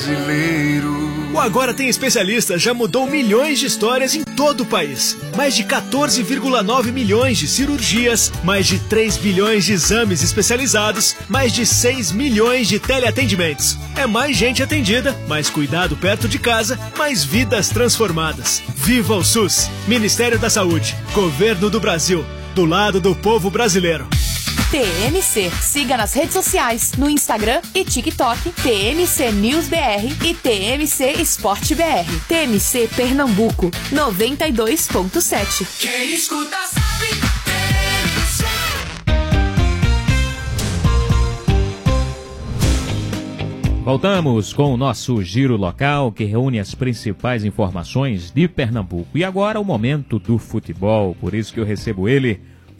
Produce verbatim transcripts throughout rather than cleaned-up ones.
O Agora Tem Especialista já mudou milhões de histórias em todo o país. Mais de quatorze vírgula nove milhões de cirurgias, mais de três bilhões de exames especializados, mais de seis milhões de teleatendimentos. É mais gente atendida, mais cuidado perto de casa, mais vidas transformadas. Viva o SUS! Ministério da Saúde, Governo do Brasil, do lado do povo brasileiro. T M C. Siga nas redes sociais, no Instagram e TikTok, T M C News B R e T M C Esporte B R. T M C Pernambuco, noventa e dois ponto sete. Quem escuta sabe, T M C. Voltamos com o nosso giro local, que reúne as principais informações de Pernambuco. E agora o momento do futebol, por isso que eu recebo ele,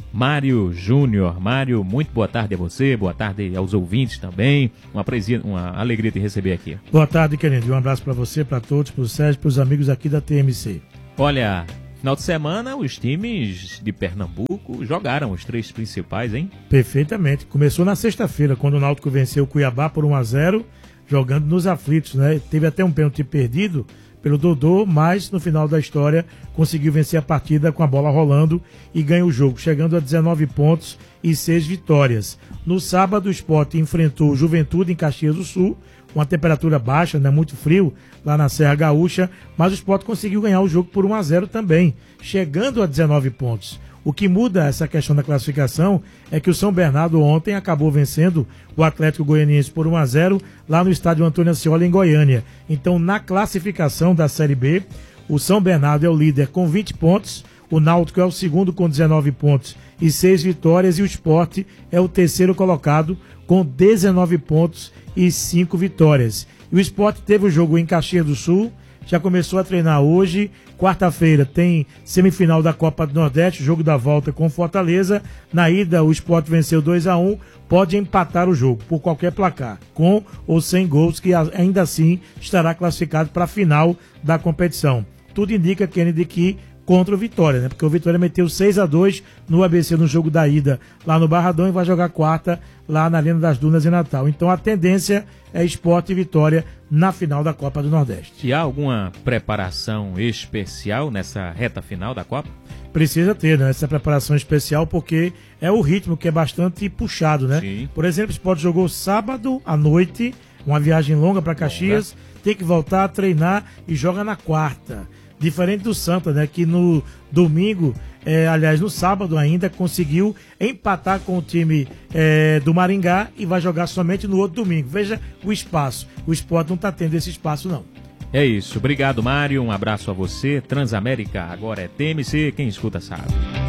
Mário Júnior. Mário, muito boa tarde a você, boa tarde aos ouvintes também. Uma, presi... uma alegria te receber aqui. Boa tarde, querido. Um abraço para você, para todos, para o Sérgio, para os amigos aqui da T M C. Olha, final de semana os times de Pernambuco jogaram, os três principais, hein? Perfeitamente. Começou na sexta-feira, quando o Náutico venceu o Cuiabá por um a zero, jogando nos aflitos, né? Teve até um pênalti perdido pelo Dodô, mas no final da história conseguiu vencer a partida com a bola rolando e ganha o jogo, chegando a dezenove pontos e seis vitórias. No sábado, o Sport enfrentou o Juventude em Caxias do Sul, uma temperatura baixa, né, muito frio lá na Serra Gaúcha, mas o Sport conseguiu ganhar o jogo por um a zero também, chegando a dezenove pontos. O que muda essa questão da classificação é que o São Bernardo ontem acabou vencendo o Atlético Goianiense por um a zero lá no estádio Antônio Ascioli, em Goiânia. Então, na classificação da Série B, o São Bernardo é o líder com vinte pontos, o Náutico é o segundo com dezenove pontos e seis vitórias, e o Sport é o terceiro colocado com dezenove pontos e cinco vitórias. E o Sport teve o jogo em Caxias do Sul, já começou a treinar hoje. Quarta-feira tem semifinal da Copa do Nordeste, jogo da volta com Fortaleza. Na ida, o Sport venceu dois a um, pode empatar o jogo por qualquer placar, com ou sem gols, que ainda assim estará classificado para a final da competição. Tudo indica, Kennedy, que contra o Vitória, né? Porque o Vitória meteu seis a dois no A B C no jogo da ida lá no Barradão e vai jogar quarta lá na Arena das Dunas em Natal. Então a tendência é Sport e Vitória na final da Copa do Nordeste. E há alguma preparação especial nessa reta final da Copa? Precisa ter, né? Essa preparação especial, porque é o ritmo que é bastante puxado, né? Sim. Por exemplo, o Sport jogou sábado à noite, uma viagem longa para Caxias, longa. Tem que voltar a treinar e joga na quarta. Diferente do Santa, né? Que no domingo, é, aliás, no sábado ainda, conseguiu empatar com o time é, do Maringá e vai jogar somente no outro domingo. Veja o espaço. O Sport não está tendo esse espaço, não. É isso. Obrigado, Mário. Um abraço a você. Transamérica agora é T M C. Quem escuta sabe.